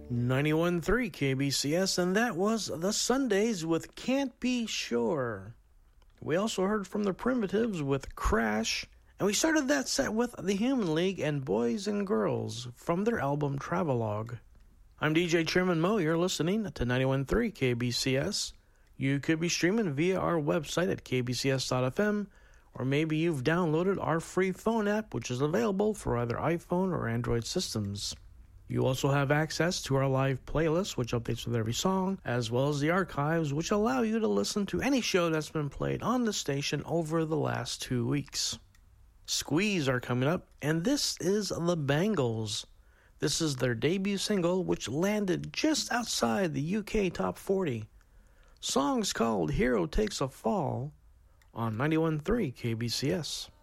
91.3 KBCS, and that was The Sundays with Can't Be Sure. We also heard from The Primitives with Crash, and we started that set with The Human League and Boys and Girls from their album Travelogue. I'm DJ Chairman Mo. You're listening to 91.3 KBCS. You could be streaming via our website at kbcs.fm, or maybe you've downloaded our free phone app, which is available for either iPhone or Android systems. You also have access to our live playlist, which updates with every song, as well as the archives, which allow you to listen to any show that's been played on the station over the last 2 weeks. Squeeze are coming up, and this is The Bangles. This is their debut single, which landed just outside the UK Top 40. Song's called Hero Takes a Fall on 91.3 KBCS.